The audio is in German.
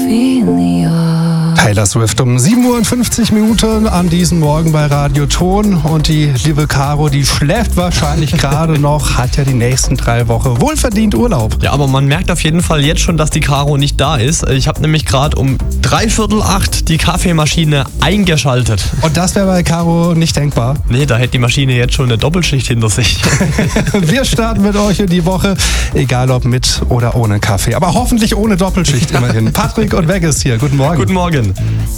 Taylor Swift um 7:50 Uhr an diesem Morgen bei Radio Ton. Und die liebe Caro, die schläft wahrscheinlich gerade noch, hat ja die nächsten 3 Wochen wohlverdient Urlaub. Ja, aber man merkt auf jeden Fall jetzt schon, dass die Caro nicht da ist. Ich habe nämlich gerade um 7:45 die Kaffeemaschine eingeschaltet. Und das wäre bei Caro nicht denkbar. Nee, da hätte die Maschine jetzt schon eine Doppelschicht hinter sich. Wir starten mit euch in die Woche, egal ob mit oder ohne Kaffee. Aber hoffentlich ohne Doppelschicht immerhin. Patrick und Vegas hier, guten Morgen. Guten Morgen.